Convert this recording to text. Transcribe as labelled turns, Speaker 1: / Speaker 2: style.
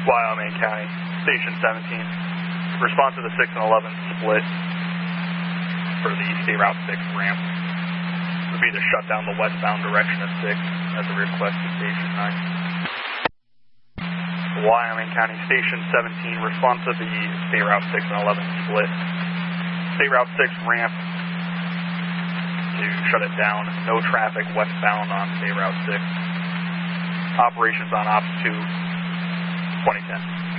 Speaker 1: Wyoming County, Station 17. Response to the 6 and 11 split for the State Route 6 ramp would be to shut down the westbound direction of 6 at the request of Station 9. Wyoming County, Station 17. Response to the State Route 6 and 11 split. State Route 6 ramp to shut it down. No traffic westbound on State Route 6. Operations on Ops 2, 2010.